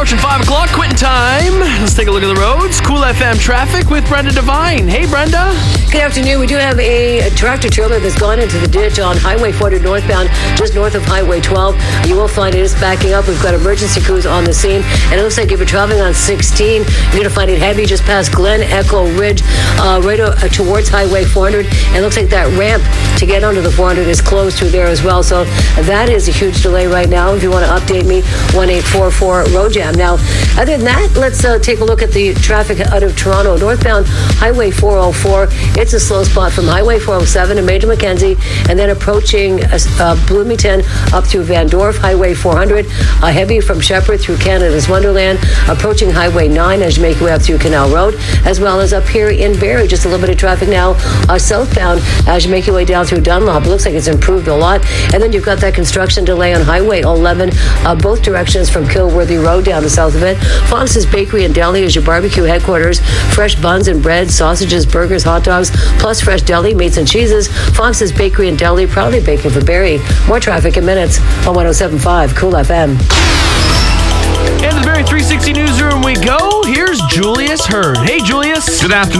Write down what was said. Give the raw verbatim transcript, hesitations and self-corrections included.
approaching five o'clock, quitting time. Let's take a look at the roads. Cool F M traffic with Brenda Devine. Hey, Brenda. Good afternoon. We do have a tractor trailer that's gone into the ditch on Highway four hundred northbound, just north of Highway twelve. You will find it is backing up. We've got emergency crews on the scene. And it looks like if you're traveling on sixteen, you're going to find it heavy just past Glen Echo Ridge, uh, right uh, towards Highway four hundred. And it looks like that ramp to get onto the four hundred is closed through there as well. So that is a huge delay right now. If you want to update me, one eight four four road jam. Now, other than that, let's uh, take a look at the traffic out of Toronto. Northbound Highway four oh four, it's a slow spot from Highway four oh seven to Major Mackenzie, and then approaching uh, uh, Bloomington up through Van Dorp, Highway four hundred, uh, heavy from Shepherd through Canada's Wonderland, approaching Highway nine as you make your way up through Canal Road, as well as up here in Barrie. Just a little bit of traffic now uh, southbound as you make your way down through Dunlop. It looks like it's improved a lot. And then you've got that construction delay on Highway eleven, uh, both directions from Kilworthy Road down the south of it. Fox's Bakery and Deli is your barbecue headquarters. Fresh buns and bread, sausages, burgers, hot dogs, plus fresh deli, meats and cheeses. Fox's Bakery and Deli, proudly baking for Barrie. More traffic in minutes on one oh seven point five Cool F M. Into the Barrie three sixty newsroom we go. Here's Julius Hurd. Hey, Julius. Good afternoon.